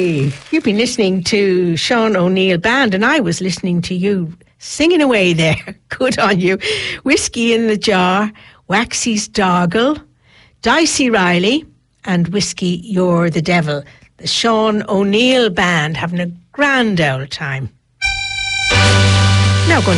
Hey, you've been listening to Sean O'Neill Band, and I was listening to you singing away there. Good on you. Whiskey in the Jar, Waxy's Doggle, Dicey Riley, and Whiskey You're the Devil. The Sean O'Neill Band having a grand old time. Now going